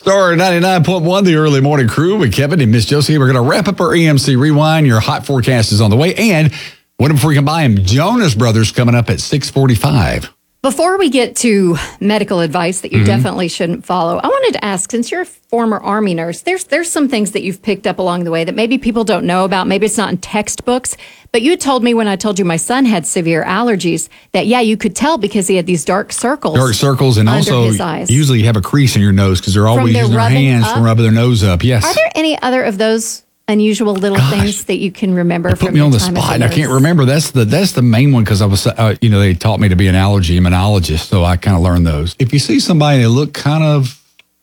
Star 99.1, the early morning crew with Kevin and Miss Josie. We're going to wrap up our EMC Rewind. Your hot forecast is on the way. And what if we can buy him? Jonas Brothers coming up at 6:45. Before we get to medical advice that you definitely shouldn't follow, I wanted to ask, since you're a former Army nurse, there's some things that you've picked up along the way that maybe people don't know about. Maybe it's not in textbooks, but you told me when I told you my son had severe allergies that, yeah, you could tell because he had these dark circles. Dark circles, and under also his eyes. usually you have a crease in your nose because they're always using their hands to rub their nose up. Yes. Are there any other of those unusual little things that you can remember from put me on the spot, and I can't remember. That's the main one because I was, they taught me to be an allergy immunologist, so I kind of learned those. If you see somebody that look kind of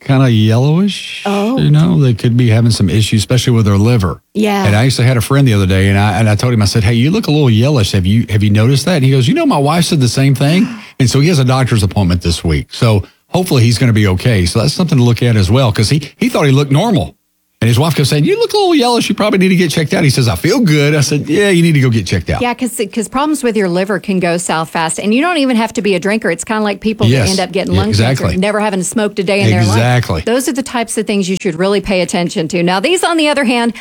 yellowish, they could be having some issues, especially with their liver. Yeah. And I actually had a friend the other day, and I told him, I said, hey, you look a little yellowish. Have you noticed that? And he goes, my wife said the same thing, and so he has a doctor's appointment this week. So hopefully he's going to be okay. So that's something to look at as well because he thought he looked normal. And his wife kept saying, you look a little yellowish. You probably need to get checked out. He says, I feel good. I said, yeah, you need to go get checked out. Yeah, because problems with your liver can go south fast. And you don't even have to be a drinker. It's kind of like people that end up getting lung cancer, never having smoked a day in their life. Exactly. Those are the types of things you should really pay attention to. Now, these, on the other hand,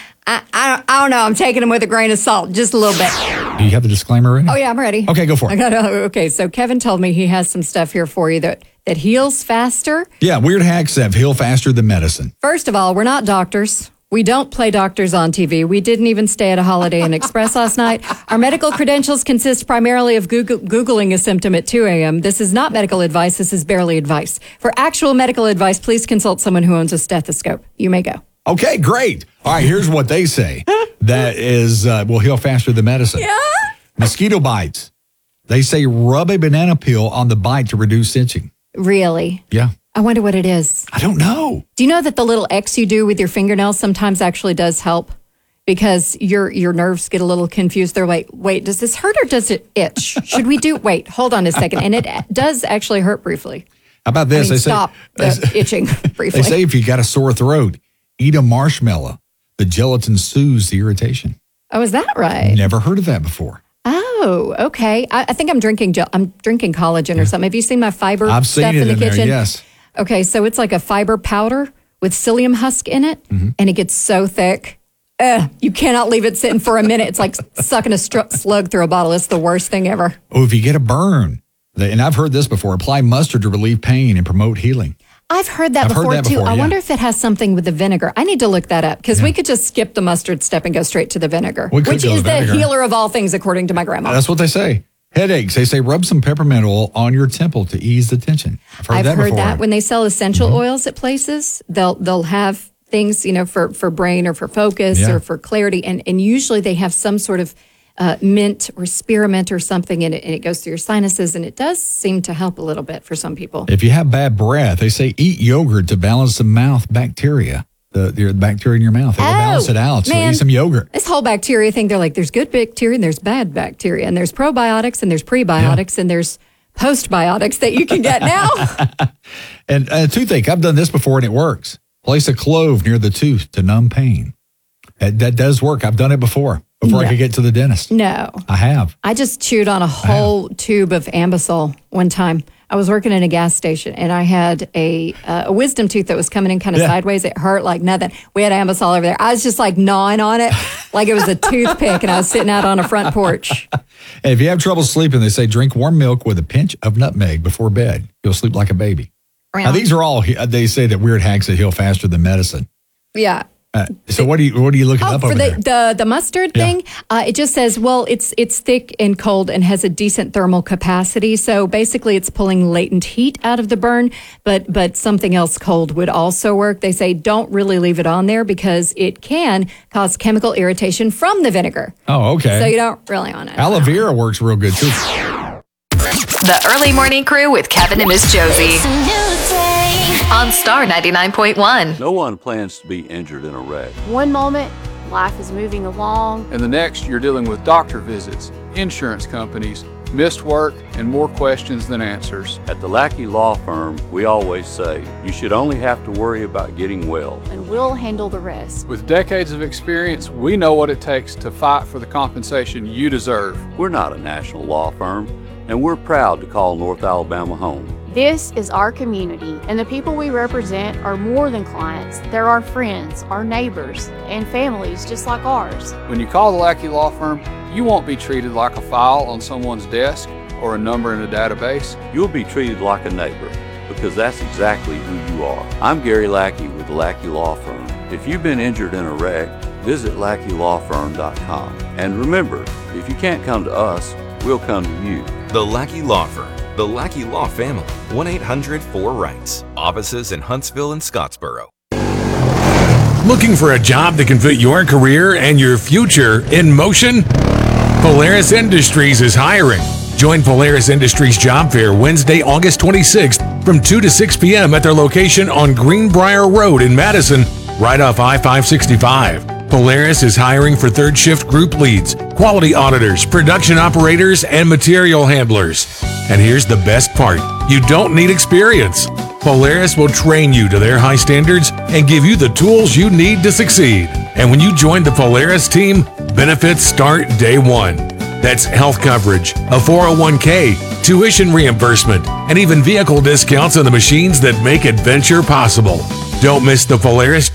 I don't know. I'm taking them with a grain of salt, just a little bit. Do you have the disclaimer ready? Oh, yeah, I'm ready. Okay, go for it. Okay, so Kevin told me he has some stuff here for you that heals faster. Yeah, weird hacks that heal faster than medicine. First of all, we're not doctors. We don't play doctors on TV. We didn't even stay at a Holiday Inn Express last night. Our medical credentials consist primarily of Googling a symptom at 2 a.m. This is not medical advice. This is barely advice. For actual medical advice, please consult someone who owns a stethoscope. You may go. Okay, great. All right, here's what they say. That is, will heal faster than medicine. Yeah? Mosquito bites. They say rub a banana peel on the bite to reduce itching. Really? Yeah. I wonder what it is. I don't know. Do you know that the little X you do with your fingernails sometimes actually does help? Because your nerves get a little confused. They're like, wait, does this hurt or does it itch? Should we wait, hold on a second. And it does actually hurt briefly. How about this? They stop the itching briefly. They say if you got a sore throat, eat a marshmallow. The gelatin soothes the irritation. Oh, is that right? Never heard of that before. Oh, okay. I think I'm drinking collagen or something. Have you seen my fiber I've stuff seen it in the kitchen? There, yes. Okay, so it's like a fiber powder with psyllium husk in it, and it gets so thick. You cannot leave it sitting for a minute. It's like sucking a slug through a bottle. It's the worst thing ever. Oh, if you get a burn, and I've heard this before, apply mustard to relieve pain and promote healing. I've heard that before, too. I wonder if it has something with the vinegar. I need to look that up because we could just skip the mustard step and go straight to the vinegar, which is the healer of all things, according to my grandma. That's what they say. Headaches, they say rub some peppermint oil on your temple to ease the tension. I've heard that when they sell essential oils at places, they'll have things, for brain or for focus or for clarity. And usually they have some sort of mint or spearmint or something in it, and it goes through your sinuses, and it does seem to help a little bit for some people. If you have bad breath, they say eat yogurt to balance the mouth bacteria. The bacteria in your mouth. It will balance it out. So eat some yogurt. This whole bacteria thing, they're like, there's good bacteria and there's bad bacteria. And there's probiotics and there's prebiotics and there's postbiotics that you can get now. And toothache, I've done this before and it works. Place a clove near the tooth to numb pain. That does work. I've done it before I could get to the dentist. No. I have. I just chewed on a whole tube of Ambisol one time. I was working in a gas station, and I had a wisdom tooth that was coming in kind of sideways. It hurt like nothing. We had Ambisol over there. I was just like gnawing on it like it was a toothpick, and I was sitting out on a front porch. And if you have trouble sleeping, they say drink warm milk with a pinch of nutmeg before bed. You'll sleep like a baby. Really? Now, these are all, they say that weird hacks that heal faster than medicine. Yeah. So what are you looking up over there? The mustard thing, it just says, well, it's thick and cold and has a decent thermal capacity. So basically it's pulling latent heat out of the burn, but something else cold would also work. They say don't really leave it on there because it can cause chemical irritation from the vinegar. Oh, okay. So you don't really want it. Aloe vera works real good too. The Early Morning Crew with Kevin and Miss Josie on Star 99.1. No one plans to be injured in a wreck. One moment, life is moving along. And the next, you're dealing with doctor visits, insurance companies, missed work, and more questions than answers. At the Lackey Law Firm, we always say, you should only have to worry about getting well. And we'll handle the rest. With decades of experience, we know what it takes to fight for the compensation you deserve. We're not a national law firm, and we're proud to call North Alabama home. This is our community, and the people we represent are more than clients. They're our friends, our neighbors, and families just like ours. When you call the Lackey Law Firm, you won't be treated like a file on someone's desk or a number in a database. You'll be treated like a neighbor, because that's exactly who you are. I'm Gary Lackey with the Lackey Law Firm. If you've been injured in a wreck, visit LackeyLawFirm.com. And remember, if you can't come to us, we'll come to you. The Lackey Law Firm. The Lackey Law Family. 1-800-4RIGHTS. Offices in Huntsville and Scottsboro. Looking for a job that can put your career and your future in motion? Polaris Industries is hiring. Join Polaris Industries Job Fair Wednesday, August 26th from 2 to 6 p.m. at their location on Greenbrier Road in Madison, right off I-565. Polaris is hiring for third shift group leads, quality auditors, production operators, and material handlers. And here's the best part. You don't need experience. Polaris will train you to their high standards and give you the tools you need to succeed. And when you join the Polaris team, benefits start day one. That's health coverage, a 401k, tuition reimbursement, and even vehicle discounts on the machines that make adventure possible. Don't miss the Polaris